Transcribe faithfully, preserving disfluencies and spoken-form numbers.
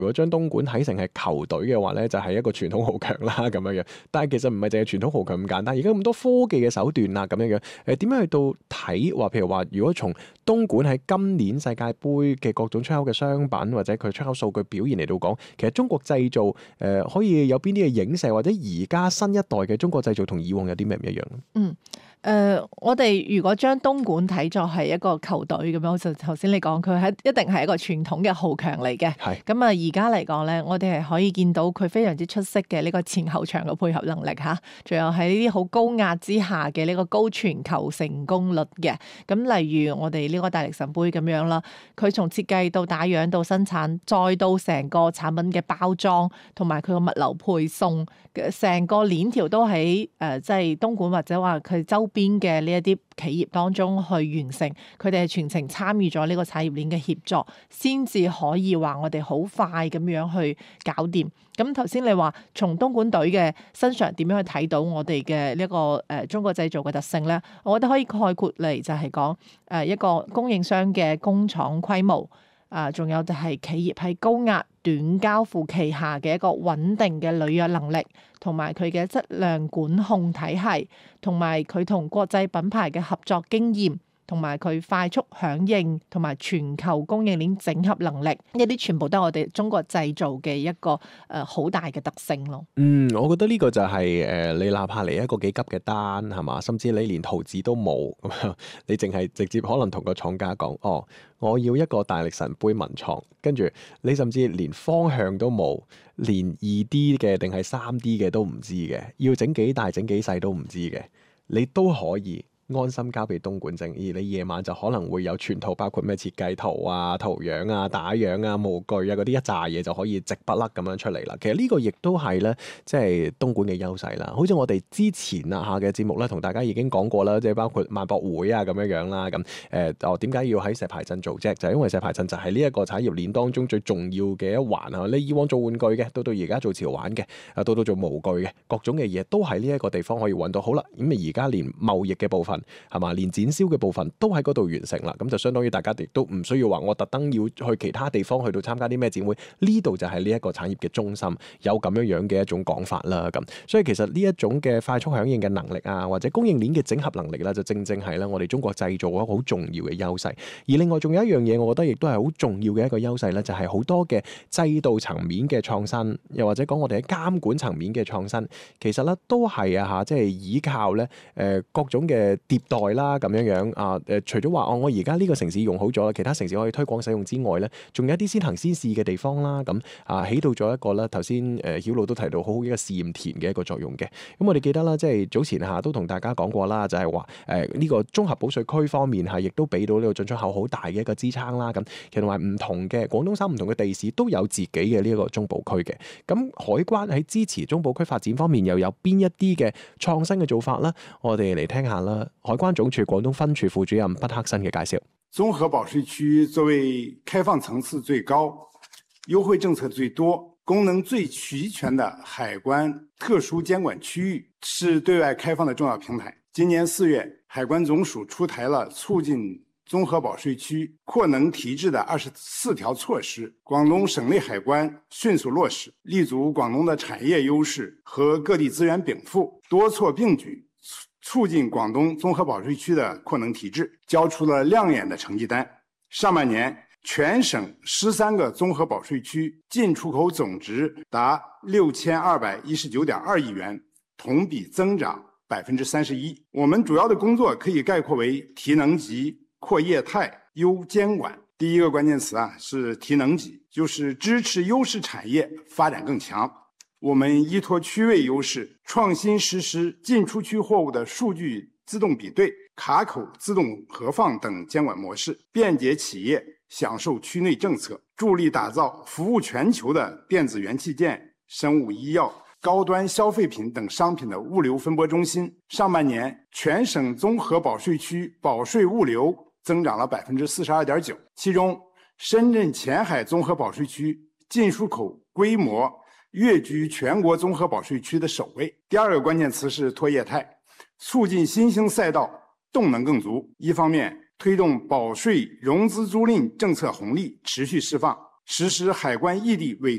如果將東莞睇成係球隊嘅話咧，就係、是、一個傳統豪強啦咁樣樣。但係其實唔係淨係傳統豪強咁簡單，而家咁多科技嘅手段啦咁樣樣。誒點樣去到睇話？譬如話，如果從東莞喺今年世界盃嘅各種出口嘅商品或者佢出口數據表現嚟到講，其實中國製造誒、呃、可以有邊啲嘅影射，或者而家新一代嘅中國製造同以往有啲咩唔一樣？ 嗯。誒、呃，我哋如果將東莞睇作係一個球隊咁樣，就頭先你講佢係一定係一個傳統嘅豪強嚟嘅。係咁啊，而家嚟講咧，我哋係可以見到佢非常之出色嘅呢個前後場嘅配合能力嚇，仲有喺呢啲好高壓之下嘅呢個高傳球成功率嘅。咁例如我哋呢個大力神杯咁樣啦，佢從設計到打樣到生產，再到成個產品嘅包裝同埋佢個物流配送嘅成個鏈條都喺誒即係東莞或者話佢周邊嘅呢一啲企業當中去完成，佢哋係全程參與咗呢個產業鏈嘅協作，先至可以話我哋好快咁樣去搞掂。咁頭先你話從東莞隊嘅身上點樣去睇到我哋嘅呢一個誒、呃、中國製造嘅特性咧？我覺得可以概括嚟就係講誒一個供應商嘅工廠規模。啊，仲有就係企業喺高壓短交付期下嘅一個穩定嘅履約能力，同埋佢嘅質量管控體系，同埋佢同國際品牌嘅合作經驗，同埋佢快速響應，同埋全球供應鏈整合能力，呢啲全部都係我哋中國製造嘅一個誒好、呃、大嘅特性咯。 嗯，我覺得呢個就係、是、誒、呃，你哪怕嚟一個幾急嘅單係嘛，甚至你連圖紙都冇咁樣，你淨係直接可能同個廠家講，哦，我要一個大力神杯文創，跟住你甚至連方向都冇，連二 D 嘅定係三 D 嘅都唔知嘅，要整幾大整幾細都唔知嘅，你都可以安心交俾東莞整，而你夜晚就可能會有全套，包括咩設計圖啊、圖樣啊、打樣啊、模具啊嗰啲一紮嘢就可以直不甩咁樣出嚟啦。其實呢個亦都係咧，即係東莞嘅優勢啦。好似我哋之前啊下嘅節目咧，同大家已經講過啦，即係包括萬博會啊咁樣樣啦。咁誒哦，點解要喺石排鎮做啫？就係因為石排鎮就係呢一個產業鏈當中最重要嘅一環啊。你以往做玩具嘅，到到而家做潮玩嘅，啊到到做模具嘅，各種嘅嘢都喺呢一個地方可以揾到。好啦，咁啊而家連貿易嘅部分，係嘛？連展銷嘅部分都喺嗰度完成啦，咁就相當於大家亦都唔需要話我特登要去其他地方去到參加啲咩展會，呢度就係呢一個產業嘅中心，有咁樣樣嘅一種講法啦。咁所以其實呢一種嘅快速響應嘅能力啊，或者供應鏈嘅整合能力啦，就正正係咧我哋中國製造一個好重要嘅優勢。而另外仲有一樣嘢，我覺得亦都係好重要嘅一個優勢咧，就係好多嘅制度層面嘅創新，又或者講我哋喺監管層面嘅創新，其實咧都係啊嚇，即係依靠咧誒各種嘅迭代啦，咁樣樣啊誒，除咗話哦，我而家呢個城市用好咗啦，其他城市可以推廣使用之外咧，仲有一啲先行先試嘅地方啦，咁啊起到咗一個咧頭先誒曉露都提到好好一個試驗田嘅一個作用嘅。咁我哋記得啦，即係早前下都同大家講過啦，就係話誒呢個綜合保稅區方面係亦都俾到呢個進出口好大嘅一個支撐啦。咁其實同埋唔同嘅廣東省唔同嘅地市都有自己嘅呢一個中部區嘅。咁海關喺支持中部區發展方面又有邊一啲嘅創新嘅做法咧？我哋嚟聽下啦。海關總署廣東分處副主任畢克申嘅介紹。 綜合保稅區作為開放層次最高、優惠政策最多、功能最齊全的海關特殊監管區域，是對外開放的重要平台。今年四月，海關總署出台了促進綜合保稅區擴能提質的二十四條措施，廣東省內海關迅速落實，立足廣東的產業優勢和各地資源稟賦，多措並舉，促進廣東綜合保稅區的擴能提質，交出了亮眼的成績單。上半年，全省十三個綜合保稅區進出口總值達六千二百一十九點二億元，同比增長百分之三十一。我們主要的工作可以概括為提能級、擴業態、優監管。第一個關鍵詞啊是提能級，就是支持優勢產業發展更強。我們依託區位優勢，創新實施進出區貨物的數據自動比對、卡口自動核放等監管模式，便捷企業享受區內政策，助力打造服務全球的電子元器件、生物醫藥、高端消費品等商品的物流分撥中心。上半年，全省綜合保稅區保稅物流增長了百分之四十二點九，其中深圳前海綜合保稅區進出口規模躍居全國綜合保稅區的首位。第二個關鍵詞是拓業態，促進新興賽道動能更足。一方面，推動保稅融資租賃政策紅利持續釋放，實施海關異地委